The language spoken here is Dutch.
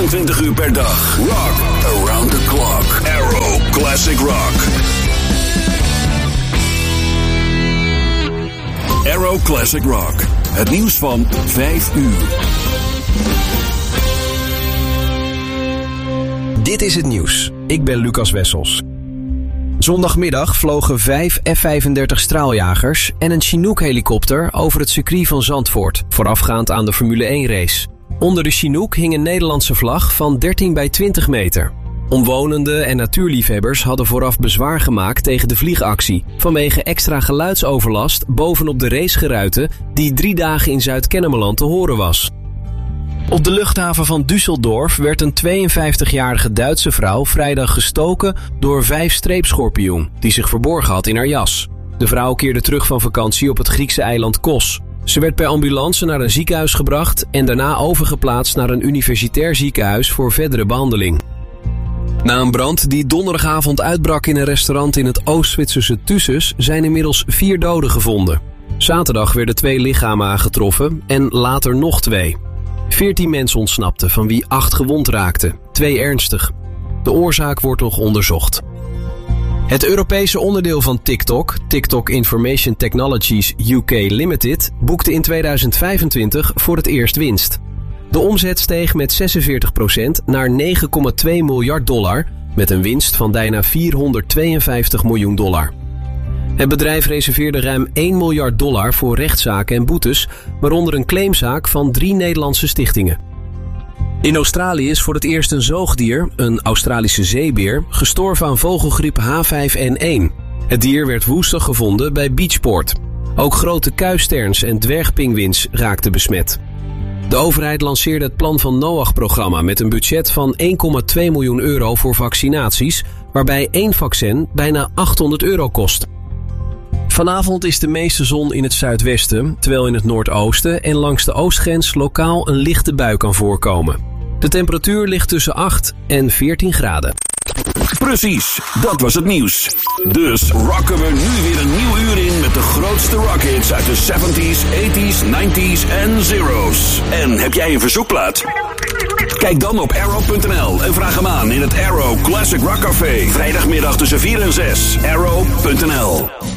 24 uur per dag. Rock around the clock. Arrow Classic Rock. Arrow Classic Rock. Het nieuws van 5 uur. Dit is het nieuws. Ik ben Lucas Wessels. Zondagmiddag vlogen 5 F-35 straaljagers en een Chinook-helikopter over het circuit van Zandvoort, voorafgaand aan de Formule 1-race. Onder de Chinook hing een Nederlandse vlag van 13 bij 20 meter. Omwonenden en natuurliefhebbers hadden vooraf bezwaar gemaakt tegen de vliegactie vanwege extra geluidsoverlast bovenop de racegeruiten die 3 dagen in Zuid-Kennemerland te horen was. Op de luchthaven van Düsseldorf werd een 52-jarige Duitse vrouw vrijdag gestoken door 5 streepschorpioen die zich verborgen had in haar jas. De vrouw keerde terug van vakantie op het Griekse eiland Kos. Ze werd per ambulance naar een ziekenhuis gebracht en daarna overgeplaatst naar een universitair ziekenhuis voor verdere behandeling. Na een brand die donderdagavond uitbrak in een restaurant in het Oost-Zwitserse Thusis zijn inmiddels 4 doden gevonden. Zaterdag werden 2 lichamen aangetroffen en later nog 2. 14 mensen ontsnapten, van wie 8 gewond raakten, 2 ernstig. De oorzaak wordt nog onderzocht. Het Europese onderdeel van TikTok, TikTok Information Technologies UK Limited, boekte in 2025 voor het eerst winst. De omzet steeg met 46% naar $9,2 miljard, met een winst van bijna $452 miljoen. Het bedrijf reserveerde ruim $1 miljard voor rechtszaken en boetes, waaronder een claimzaak van 3 Nederlandse stichtingen. In Australië is voor het eerst een zoogdier, een Australische zeebeer, gestorven aan vogelgriep H5N1. Het dier werd woensdag gevonden bij Beachport. Ook grote kuisterns en dwergpinguïns raakten besmet. De overheid lanceerde het Plan van Noach-programma met een budget van €1,2 miljoen voor vaccinaties, waarbij 1 vaccin bijna €800 kost. Vanavond is de meeste zon in het zuidwesten, terwijl in het noordoosten en langs de oostgrens lokaal een lichte bui kan voorkomen. De temperatuur ligt tussen 8 en 14 graden. Precies, dat was het nieuws. Dus rocken we nu weer een nieuw uur in met de grootste rockhits uit de 70s, 80s, 90s en zeros. En heb jij een verzoekplaat? Kijk dan op arrow.nl en vraag hem aan in het Arrow Classic Rock Café. Vrijdagmiddag tussen 4 en 6. Arrow.nl.